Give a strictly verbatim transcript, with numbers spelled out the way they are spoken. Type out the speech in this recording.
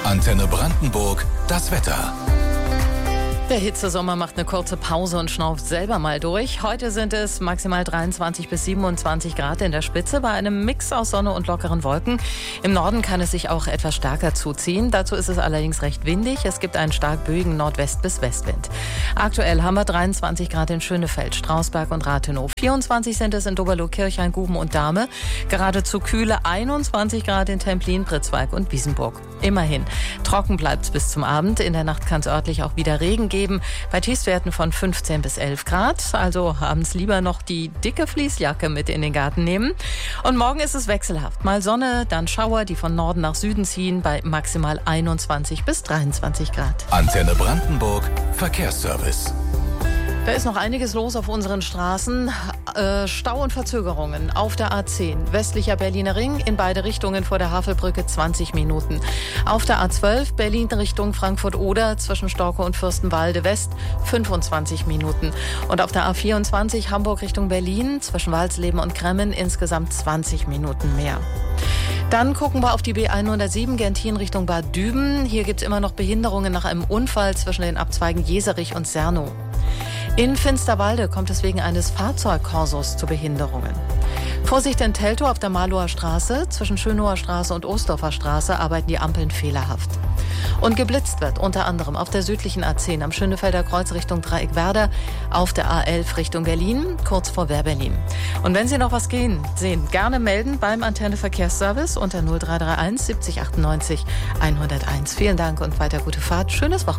Antenne Brandenburg, das Wetter. Der Hitzesommer macht eine kurze Pause und schnauft selber mal durch. Heute sind es maximal dreiundzwanzig bis siebenundzwanzig Grad in der Spitze bei einem Mix aus Sonne und lockeren Wolken. Im Norden kann es sich auch etwas stärker zuziehen. Dazu ist es allerdings recht windig. Es gibt einen stark böigen Nordwest- bis Westwind. Aktuell haben wir dreiundzwanzig Grad in Schönefeld, Strausberg und Rathenow. vierundzwanzig sind es in Doberloh, Kirchhain, Guben und Dahme. Geradezu kühle einundzwanzig Grad in Templin, Pritzwalk und Wiesenburg. Immerhin. Trocken bleibt es bis zum Abend. In der Nacht kann es örtlich auch wieder Regen geben. Bei Tiefstwerten von fünfzehn bis elf Grad. Also abends lieber noch die dicke Fließjacke mit in den Garten nehmen. Und morgen ist es wechselhaft. Mal Sonne, dann Schauer, die von Norden nach Süden ziehen, bei maximal einundzwanzig bis dreiundzwanzig Grad. Antenne Brandenburg, Verkehrsservice. Da ist noch einiges los auf unseren Straßen. Äh, Stau und Verzögerungen auf der A zehn. Westlicher Berliner Ring in beide Richtungen vor der Havelbrücke zwanzig Minuten. Auf der A zwölf Berlin Richtung Frankfurt-Oder zwischen Storkow und Fürstenwalde West fünfundzwanzig Minuten. Und auf der A vierundzwanzig Hamburg Richtung Berlin zwischen Walsleben und Kremmen insgesamt zwanzig Minuten mehr. Dann gucken wir auf die B hundertsieben Gentin Richtung Bad Düben. Hier gibt es immer noch Behinderungen nach einem Unfall zwischen den Abzweigen Jeserich und Sernow. In Finsterwalde kommt es wegen eines Fahrzeugkorsos zu Behinderungen. Vorsicht in Teltow auf der Marlower Straße. Zwischen Schönower Straße und Ostdorfer Straße arbeiten die Ampeln fehlerhaft. Und geblitzt wird unter anderem auf der südlichen A zehn am Schönefelder Kreuz Richtung Dreieckwerder, auf der A elf Richtung Berlin, kurz vor Wehrberlin. Und wenn Sie noch was gehen, sehen, gerne melden beim Antenne Verkehrsservice unter null drei drei eins siebzig achtundneunzig hunderteins. Vielen Dank und weiter gute Fahrt. Schönes Wochenende.